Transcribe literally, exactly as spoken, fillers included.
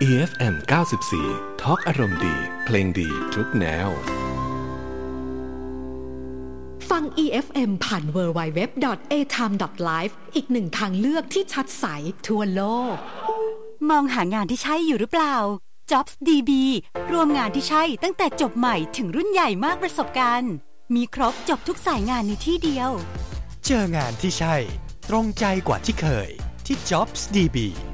อี เอฟ เอ็ม เก้าสิบสี่ Talk อารมณ์ดีเพลงดีทุกแนวฟัง อี เอฟ เอ็ม ผ่าน ดับเบิลยู ดับเบิลยู ดับเบิลยู ดอท เอ ไทม์ ดอท ไลฟ์ อีกหนึ่งทางเลือกที่ชัดใสทั่วโลกมองหางานที่ใช่อยู่หรือเปล่า Jobs ดี บี รวมงานที่ใช่ตั้งแต่จบใหม่ถึงรุ่นใหญ่มากประสบการณ์มีครบจบทุกสายงานในที่เดียวเจองานที่ใช่ตรงใจกว่าที่เคยที่ Jobs ดี บี